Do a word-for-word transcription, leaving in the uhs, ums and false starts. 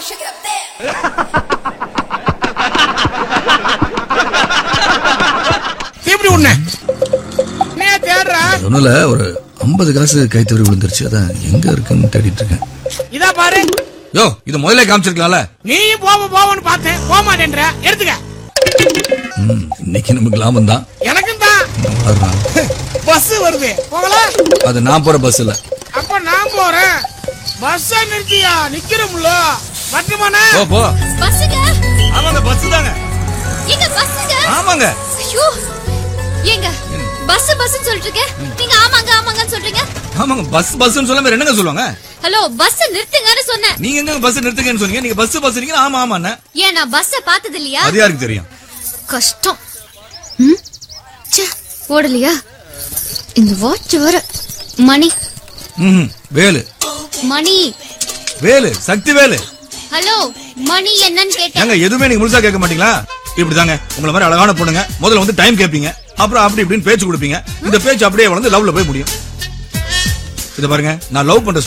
எப்படி உன்ன என்ன தேடுற? சொன்னல ஒரு ஐம்பது காசு கை தவறி விழுந்துருச்சு, அதான் எங்க இருக்குன்னு தேடிட்டு இருக்கேன். இதா பாரு. யோ, இது முதல்ல காமிச்சிருக்கலாம்ல. நீ போவ போவன்னு பார்த்தேன், போக மாட்டேன்ற. எடுத்துக்க. இன்னைக்கு நமக்கு லாபம் தான். எனக்கும் தான். பஸ் வருது, போகலாம். அது நான் போற பஸ் இல்ல. அப்ப நான் போறேன். பஸ் நிறுத்தியா? நிக்கிறோம்ல. பட்டுமானே? போ போ. பஸ்ஸுங்க. ஆமாங்க, பஸ் தாங்க. எங்க பஸ்ஸுங்க? ஆமாங்க. ஐயோ. ஏங்க பஸ் பஸ்ன்னு சொல்லிட்டு இருக்க, நீங்க ஆமாங்க ஆமாங்கன்னு சொல்றீங்க. ஆமாங்க, பஸ் பஸ்ன்னு சொல்லாம வேற என்னங்க சொல்லுவாங்க? ஹலோ, பஸ் நிறுத்துங்கன்னு சொன்னேன். நீங்க எங்க பஸ் நிறுத்துங்கன்னு சொன்னீங்க? நீங்க பஸ் பஸ் நீங்க ஆமா ஆமாண்ணே. ஏன் நான் பஸ்ஸ பார்த்தது இல்லையா? அது யாருக்கு தெரியும்? கஷ்டம். ம் ச்சே, ஓடலையா? இந்த வாட்ச் வர மணி. ம் வேலு. மணி. வேலு, சக்தி வேலு. ஹலோ, மணி என்னன்னு கேட்டேன். ஏங்க எதுவுமே நீங்க முழுசா கேட்க மாட்டீங்களா? இப்படிதாங்க உங்களை மாதிரி அழகான பொண்ணுங்க முதல்ல வந்து டைம் கேட்பீங்க, அப்புறம் அப்படி இப்படின்னு பேச்சு கொடுப்பீங்க. இந்த பேச்சு அப்படியே வளர்ந்து லவ்ல போய் முடியும். இத பாருங்க, நான் லவ் பண்ற